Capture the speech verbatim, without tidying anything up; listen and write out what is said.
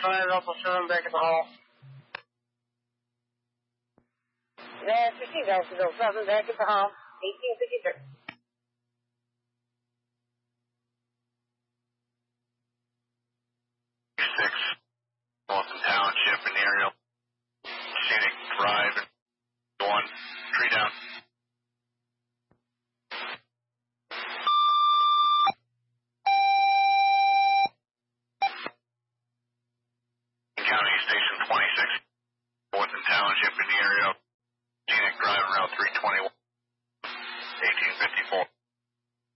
five, Alpha seven, back at the hall. That's fifteen, Alpha seven, back at the hall. eighteen fifty-three. six, Boston Township and aerial. Scenic Drive and one, tree down. County Station